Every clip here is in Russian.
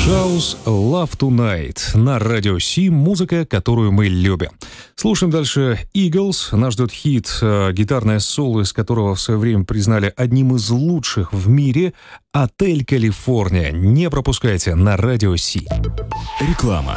House Love Tonight на радио Си, музыка, которую мы любим. Слушаем дальше Eagles. Нас ждет хит, гитарное соло, из которого в свое время признали одним из лучших в мире. «Отель Калифорния». Не пропускайте на радио Си. Реклама.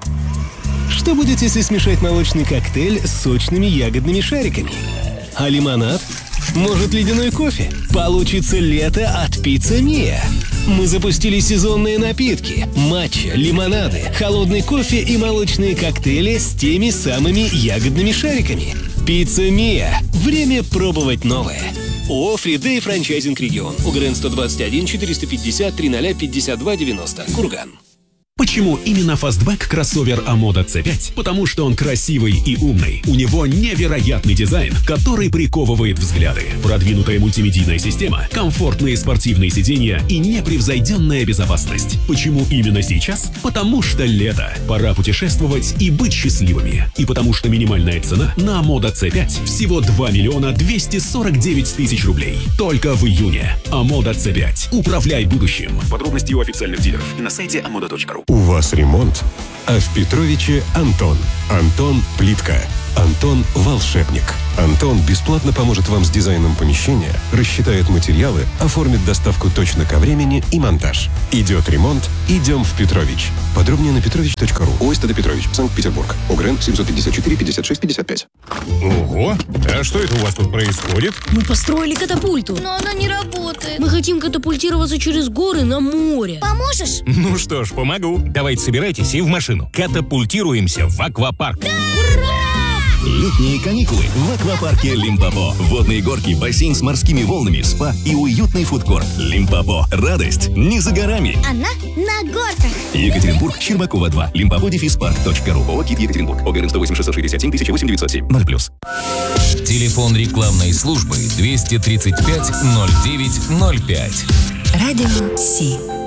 Что будет, если смешать молочный коктейль с сочными ягодными шариками? А лимонад? Может, ледяной кофе? Получится лето от Пицца Мия. Мы запустили сезонные напитки, матча, лимонады, холодный кофе и молочные коктейли с теми самыми ягодными шариками. Пицца Мия. Время пробовать новое. ООО «Фридей Франчайзинг Регион». УГРН 121 450 30 52 90. Курган. Почему именно фастбэк кроссовер Амода C5? Потому что он красивый и умный. У него невероятный дизайн, который приковывает взгляды. Продвинутая мультимедийная система, комфортные спортивные сиденья и непревзойденная безопасность. Почему именно сейчас? Потому что лето. Пора путешествовать и быть счастливыми. И потому что минимальная цена на Амода C5 всего 2 миллиона 249 тысяч рублей. Только в июне. Амода C5. Управляй будущим. Подробности у официальных дилеров и на сайте amoda.ru. У вас ремонт, а в Петровиче Антон. Антон Плитка. Антон волшебник. Антон бесплатно поможет вам с дизайном помещения, рассчитает материалы, оформит доставку точно ко времени и монтаж. Идет ремонт, идем в Петрович. Подробнее на petrovich.ru. ОСТД Петрович, Санкт-Петербург. УГРН 754 56 55. Ого! А что это у вас тут происходит? Мы построили катапульту. Но она не работает. Мы хотим катапультироваться через горы на море. Поможешь? Ну что ж, помогу. Давайте собирайтесь и в машину. Катапультируемся в аквапарк. Летние каникулы в аквапарке Лимпопо. Водные горки, бассейн с морскими волнами, спа и уютный фудкорт. Лимпопо. Радость не за горами. Она на горках. Екатеринбург, Щербакова 2. Limpopo-park.ru. ООО «КИТ Екатеринбург». ОГРН 108 667 008 907. 0+. Телефон рекламной службы 235 09 05. Радио Си.